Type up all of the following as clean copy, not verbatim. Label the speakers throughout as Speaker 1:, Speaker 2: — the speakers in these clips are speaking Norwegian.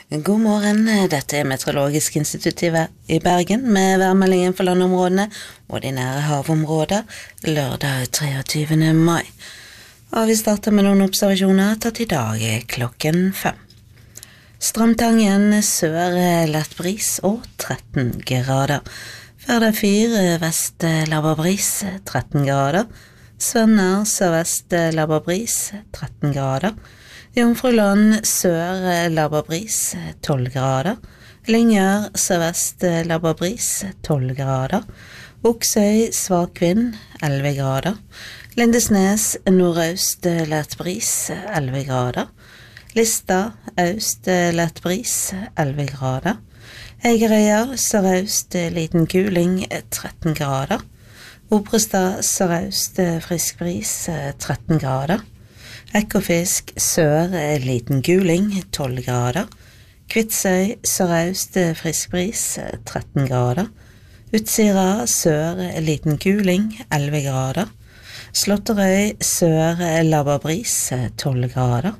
Speaker 1: God morgen, dette Meteorologisk institutt i Bergen med værmeldingen for landområdene og de nære havområder lørdag 23. mai. Og vi starter med noen observasjoner tatt i dag klokken 5. Strandtangen sør lett bris og 13 grader. Førde 4 vest laber bris 13 grader. Svenner sørvest laber bris 13 grader. Jomfruland sør laber bris 12 grader. Lyngør sørvest laber bris 12 grader. Oksøy svak vind 11 grader. Lindesnes nordøst lett bris 11 grader. Lista øst lett bris 11 grader. Eigerøya sørøst liten kuling 13 grader. Obrestad sørøst frisk bris 13 grader. Ekofisk sør liten kuling 12 grader. Kvitsøy sørøst frisk bris 13 grader. Utsira sør liten kuling 11 grader. Slåtterøy sør laber bris 12 grader.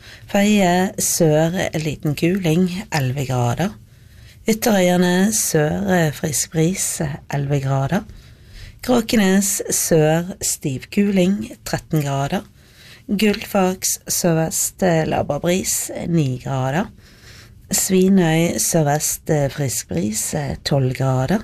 Speaker 1: Føye sør liten kuling 11 grader. Ytterøyene sør frisk bris 11 grader. Kråkenes sør stiv kuling 13 grader. Gullfaks sørvest laber bris 9 grader. Svinøy sørvest frisk bris 12 grader.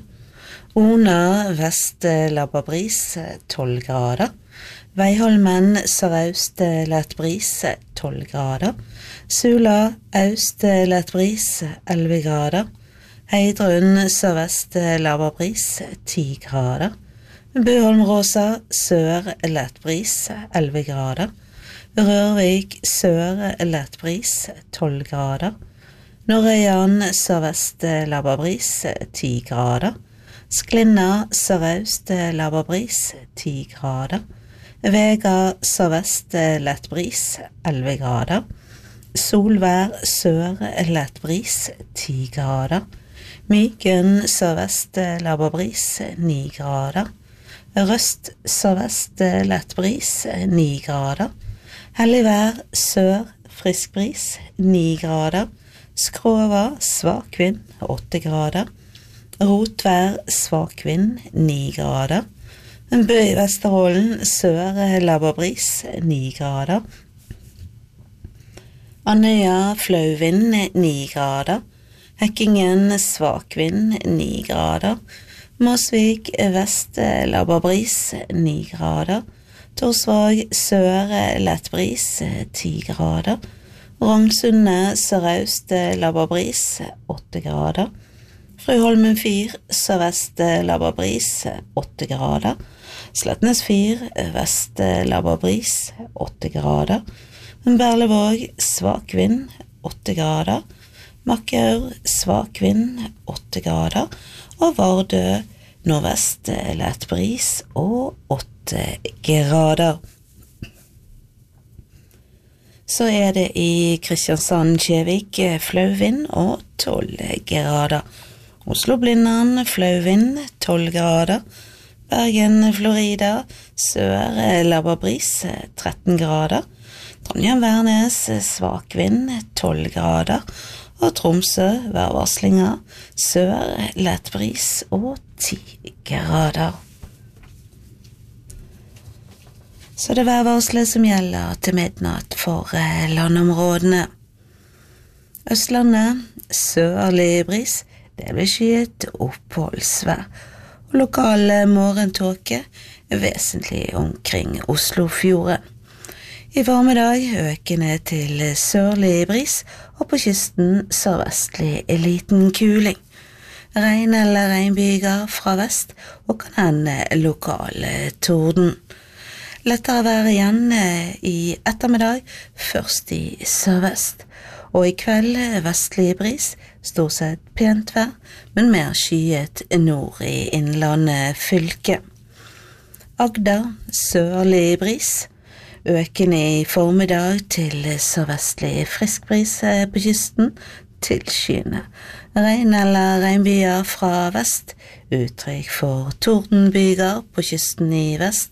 Speaker 1: Ona vest laber bris 12 grader. Veiholmen sørøst lett bris 12 grader. Sula øst lett bris 11 grader. Heidrun sørvest laber bris 10 grader. Buholm-Rosa sør lett bris 11 grader. Rørvik sør lett bris 12 grader. Norrøyan sørvest laber bris 10 grader. Sklinna sørøst laber bris 10 grader. Vega sørvest lett bris 11 grader. Solvær sør lett bris 10 grader. Myken sørvest laber bris 9 grader. Røst sørvest lett bris 9 grader. Helligvær sør frisk bris 9 grader. Skrova svak vind 8 grader. Rotvær svak vind 9 grader. Bø i Vesterålen sør laber bris 9 grader. Andøya flau vind 9 grader. Hekkingen svak vind 9 grader. Mosvik vest laber bris 9 grader. Torsvåg sør lett bris 10 grader. Rongsundet sørøst laber bris 8 grader. Frøholmen 4 sørvest laber bris 8 grader. Sletnes 4 vest laber bris 8 grader. Berlevåg svak vind 8 grader. Makkaur svak vind 8 grader. Og Vardø nordvest lett bris og 8 grader. Så det i Kristiansand-Kjevik flau vind og 12 grader. Oslo-Blindern flau vind 12 grader. Bergen-Florida sør laber bris 13 grader. Trondheim-Værnes svak vind 12 grader. Og Tromsø værvarslinger sør lett bris og 10 grader. Så det værvarslet som gjelder til midnatt for landområdene. Østlandet sørlig bris, det blir skyet oppholdsvær. Og lokale morgentåke vesentlig omkring Oslofjorden. I formiddag økende til sørlig bris, og på kysten sørvestlig liten kuling. Regn eller regnbyger fra vest, og kan hende lokale torden. Lettere vær igjen i ettermiddag, først i sørvest. Og i kveld vestlig bris, stort sett pent vær, men mer skyet nord i innlandet fylke. Agder sørlig bris, økende i formiddag til sørvestlig frisk bris på kysten, tilskyende. Regn eller regnbyger fra vest, uttrykk for tordenbyger på kysten i vest,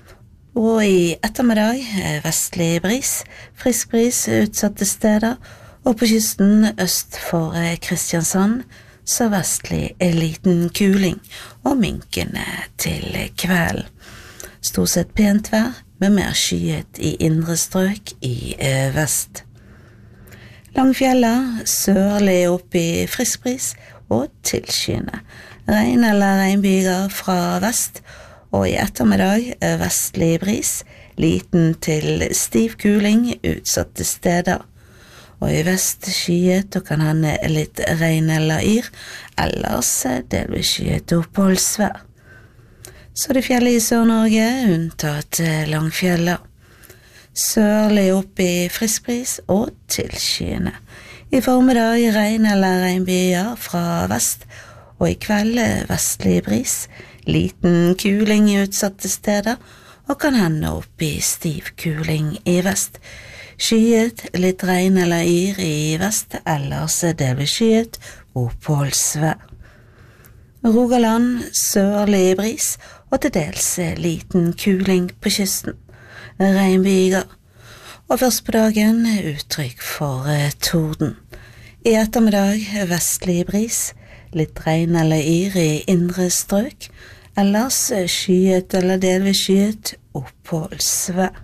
Speaker 1: og i ettermiddag vestlig bris, frisk bris utsatte steder, og på kysten øst for Kristiansand sørvestlig liten kuling og minkende til kvelden. Stort sett pent vær, med mer skyet i indre strøk i vest. Langfjella sørlig opp i frisk bris og tilskyende. Regn eller regnbyger fra vest, og i ettermiddag vestlig bris, liten til stiv kuling utsatte steder. Og i vest skyet og kan hende litt regn eller yr, ellers delvis skyet oppholdsvær. Så det fjellet i Sør-Norge unntatt Langfjella. Sørlig opp i frisk bris og tilskyende. I formiddag regn eller regnbyger fra vest, og i kveld vestlig bris, liten kuling i utsatte steder, og kan hende opp i stiv kuling i vest. Skyet, litt regn eller yr i vest, ellers delvis skyet, oppholdsvær. Rogaland, sørlig bris, og til dels liten kuling på kysten. Regnbyger. Og først på dagen uttrykk for torden. I ettermiddag vestlig bris, litt regn eller yr i indre strøk, ellers skyet eller delvis skyet, oppholdsvær.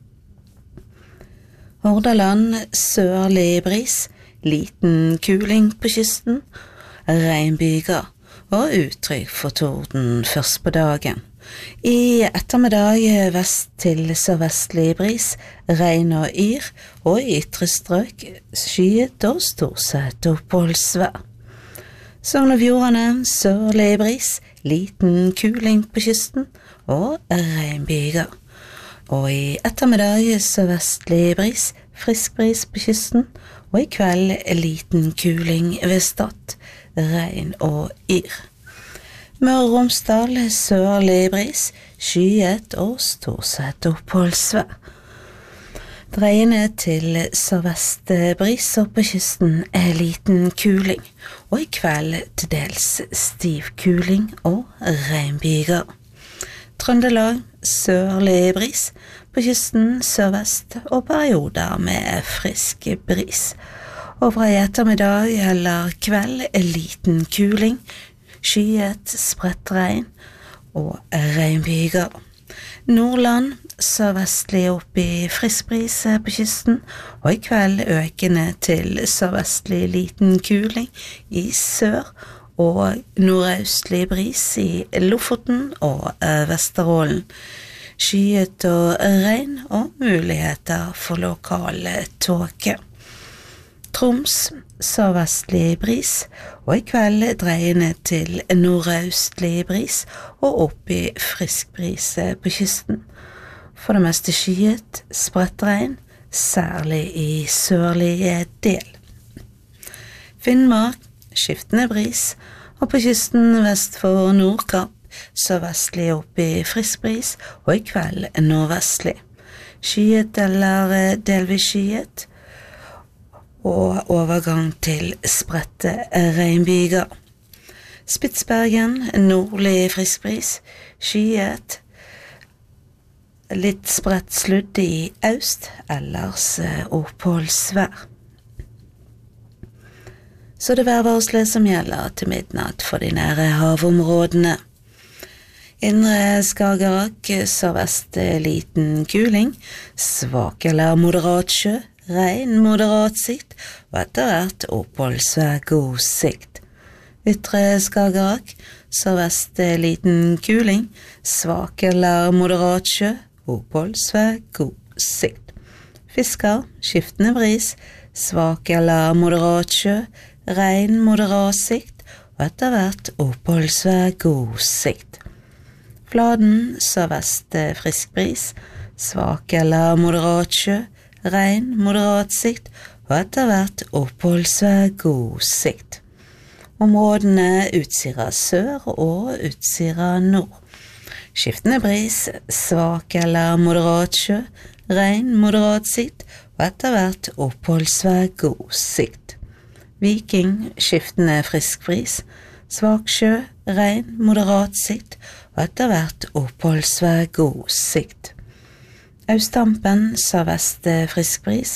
Speaker 1: Hordaland, sørlig bris, liten kuling på kysten, regnbyger og uttrykk for torden først på dagen. I ettermiddag vest til sørvestlig bris, regn og yr, og i ytre strøk skyet og stort sett oppholdsvær. Sogn og Fjordane, sørlig bris, liten kuling på kysten og regnbyger. Og i ettermiddag sørvestlig bris, frisk bris på kysten, og i kveld liten kuling ved Stad, regn og yr. Møre og Romsdal, sørlig bris, skyet og stort sett oppholdsvær. Dreiende til sørvest bris, og på kysten liten kuling, og i kveld til dels stiv kuling og regnbyger. Trøndelag, sørlig bris, på kysten sørvest og perioder med frisk bris. Og fra i ettermiddag eller kveld liten kuling, skyet, spredt regn og regnbyger. Nordland, sørvestlig opp i frisk bris på kysten, og i kveld økende til sørvestlig liten kuling i sør, og nordøstlig bris i Lofoten og Vesterålen. Skyet og regn og muligheter for lokal tåke. Troms, sørvestlig bris, og i kveld dreiende til nordøstlig bris og opp i frisk bris på kysten. For det meste skyet, spredt regn, særlig i sørlige del. Finnmark, skiftende bris, og på kysten vest for Nordkapp, sørvestlig opp i frisk bris, og i kveld nordvestlig. Skyet eller delvis skyet, og overgang til spredte regnbyger. Spitsbergen, nordlig frisk bris, skyet, litt spredt sludd i øst, ellers oppholdsvær. Så det værvarselet som gjelder til midnatt for de nære havområdene. Indre Skagerrak, sørvest liten kuling, svak eller moderat sjø, regn, moderat sikt, og etter hvert oppholdsvær, god sikt. Ytre Skagerrak, sørvest liten kuling, svak eller moderat sjø, oppholdsvær, god sikt. Fisker, skiftende bris, svak eller moderat sjø, regn, moderat sikt, og etter hvert oppholdsvær, god sikt. Fladen, sørvest frisk bris, svak eller moderat sjø, regn, moderat sikt, og etter hvert oppholdsvær, god sikt. Områdene Utsira sør og Utsira nord. Skiftende bris, svak eller moderat sjø, regn, moderat sikt, og etter hvert oppholdsvær, god sikt. Viking, skiftende frisk bris, svak sjø, regn, moderat sikt, og etter hvert oppholdsvær, god sikt. Austhampen, sørvest frisk bris,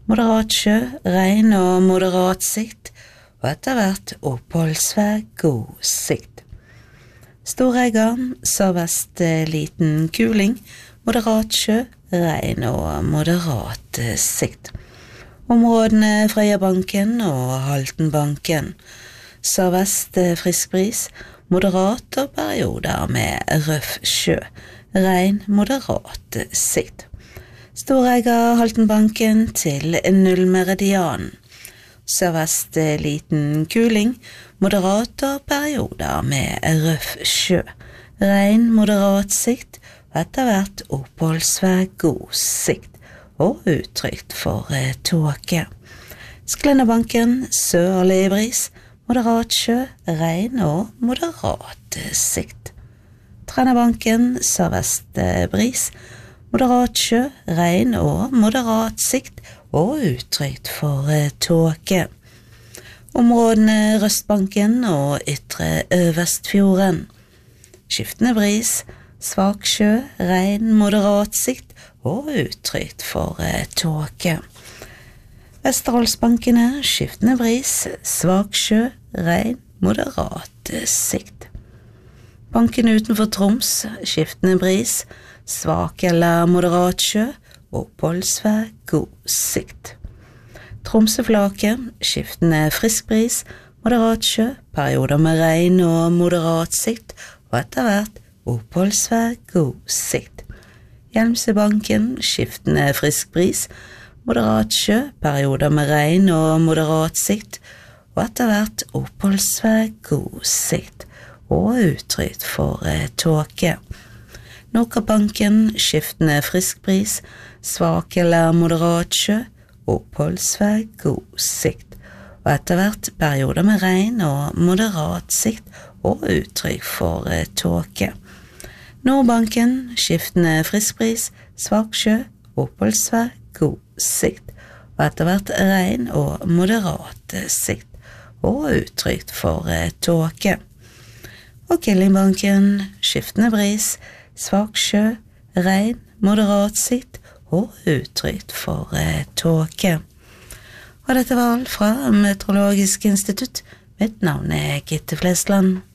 Speaker 1: moderat sjø, regn og moderat sikt, og etter hvert oppholdsvær, god sikt. Storegga, sørvest liten kuling, moderat sjø, regn og moderat sikt. Områdene Frøyabanken og Haltenbanken, sørvest frisk bris, moderat og perioder med røff sjø, regn, moderat sikt. Storegga, Haltenbanken til nullmeridian, sørvest liten kuling, moderat og perioder med røff sjø, regn, moderat sikt, og etter hvert oppholdsvær, god sikt, og utrygt for tåke. Sklenderbanken, sørlig bris, moderat sjø, regn og moderat sikt. Trennebanken, sørvest bris, moderat sjø, regn og moderat sikt, og utrygt for tåke. Områdene Røstbanken og Ytre Øvestfjorden. Skiftende bris, svak sjø, regn, moderat sikt, og utrygt for tåke. Vesterålsbankene, skiftende bris, svak sjø, regn, moderat sikt. Bankene utenfor Troms, skiftende bris, svak eller moderat sjø, oppholdsvær, god sikt. Tromsøflaket, skiftende frisk bris, moderat sjø, perioder med regn og moderat sikt, og etter hvert oppholdsvær, god sikt. Hjelmsøbanken, skiftende frisk bris, moderat sjø, perioder med regn og moderat sikt, og etter hvert oppholdsvær, god sikt, og utrygt for tåke. Nordkappbanken, skiftende frisk bris, svak eller moderat sjø, oppholdsvær, god sikt, og etter hvert perioder med regn og moderat sikt, og utrygt for tåke. Nordbanken, skiftende frisk bris, svak sjø, oppholdsvær, god sikt, og etter hvert regn og moderat sikt, og utrygt for tåke. Og Killingbanken, skiftende bris, svak sjø, regn, moderat sikt, og utrygt for tåke. Og dette var alt fra Meteorologisk institutt. Mitt navn Gitte Flesland.